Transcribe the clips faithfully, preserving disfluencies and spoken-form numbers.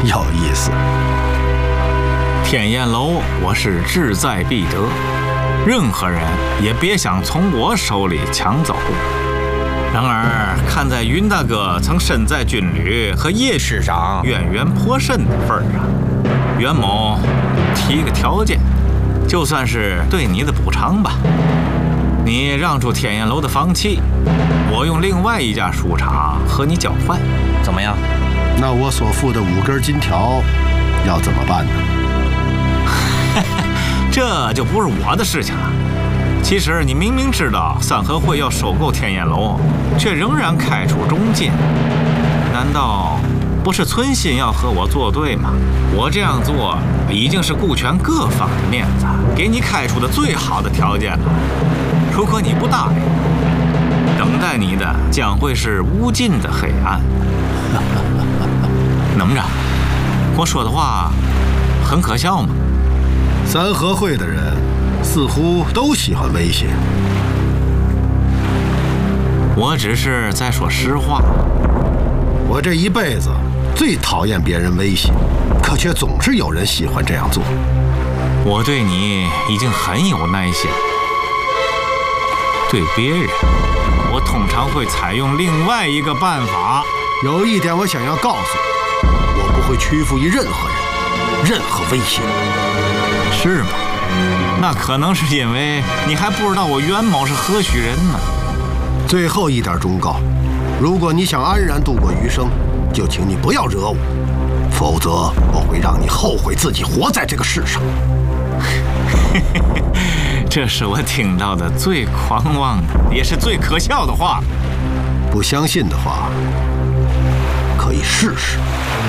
有意思。 天焰楼我是志在必得，任何人也别想从我手里抢走。然而，看在云大哥曾身在军旅和叶师长渊源颇深的份上，袁某提个条件，就算是对你的补偿吧。你让出天焰楼的房契，我用另外一家书厂和你交换，怎么样？ 那我所付的五根金条要怎么办呢？ 这就不是我的事情了。其实你明明知道三合会要收购天焰楼，却仍然开出中介，难道不是存心要和我作对吗？我这样做已经是顾全各方的面子，给你开出的最好的条件了。如果你不答应，等待你的将会是无尽的黑暗。能着，我说的话很可笑吗？ 三合会的人似乎都喜欢威胁。 我只是在说实话。 我这一辈子最讨厌别人威胁，可却总是有人喜欢这样做。 我对你已经很有耐心，对别人，我通常会采用另外一个办法。 有一点我想要告诉你，我不会屈服于任何人，任何威胁。 是吗？那可能是因为你还不知道我袁某是何许人呢。 最后一点忠告，如果你想安然度过余生，就请你不要惹我，否则我会让你后悔自己活在这个世上。 这是我听到的最狂妄的，也是最可笑的话。 不相信的话，可以试试。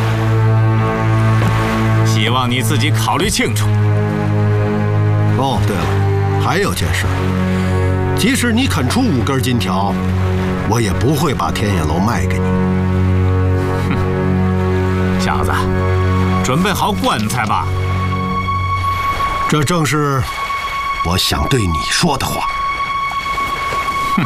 希望你自己考虑清楚。 哦，对了，还有件事，即使你肯出五根金条，我也不会把天焰楼卖给你。 哼，小子，准备好棺材吧。 这正是我想对你说的话。 哼。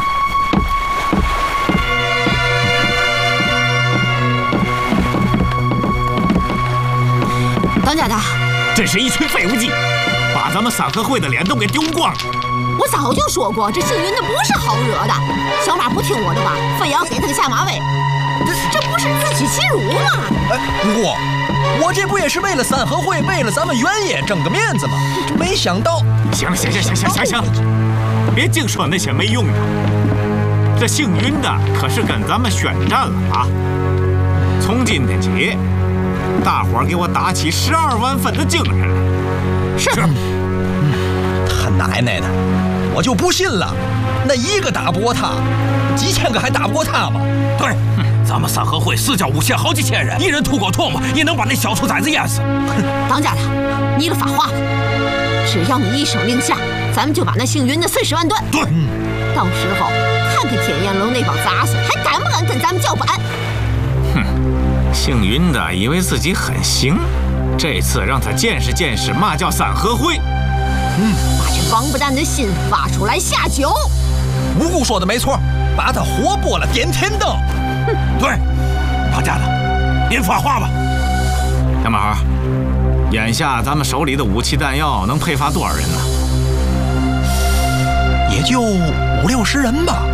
当家的， 这是一群废物计，把咱们三合会的脸都给丢光了。 我早就说过，这姓云的不是好惹的。小马不听我的话，非要给他个下马威，这这不是自取其辱吗？ 哎，姑姑，我这不也是为了三合会，为了咱们原野争个面子吗？没想到…… 行了，行行行行行行，别净说那些没用的。这姓云的可是跟咱们宣战了啊！从今天起，大伙儿给我打起十二万分的精神来。 是。 他奶奶的，我就不信了，那一个打不过他，几千个还打不过他吗？ 对，嗯、咱们三合会四教五县好几千人，一人吐口唾沫也能把那小兔崽子淹死。 当家的，你个发话吧，只要你一声令下，咱们就把那姓云的碎尸万段。 对，嗯、 到时候看看天焰楼那帮杂碎还敢不敢跟咱们叫板？ 哼，姓云的以为自己很行，这次让他见识见识嘛叫三合会。 嗯，把这王八蛋的心挖出来下酒。 无辜说的没错，把他活剥了点天灯。 嗯、对，当家的，您发话吧。 小马，眼下咱们手里的武器弹药能配发多少人呢？ 也就五六十人吧。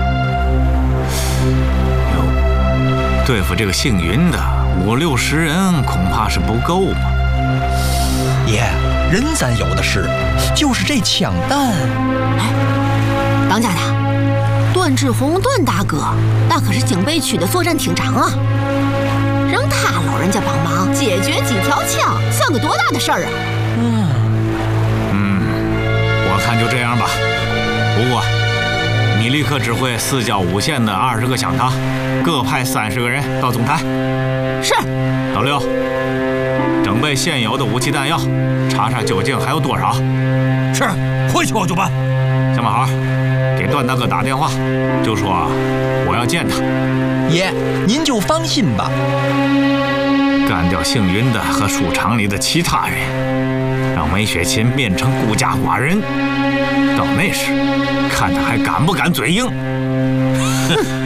哟，对付这个姓云的五六十人恐怕是不够嘛。 爷，人咱有的是，就是这枪弹。 哎，当家的，段志宏段大哥，那可是警备区的作战厅长啊，让他老人家帮忙解决几条枪，算个多大的事儿啊！ 嗯嗯，我看就这样吧。不过，你立刻指挥四郊五县的二十个乡堂，各派三十个人到总台。 是。 老六，整备现有的武器弹药，查查究竟还有多少。 是，回去我就办。 小马孩，给段大哥打电话，就说我要见他。 爷，您就放心吧。 干掉姓云的和书场里的其他人，让梅雪琴变成孤家寡人。到那时，看他还敢不敢嘴硬。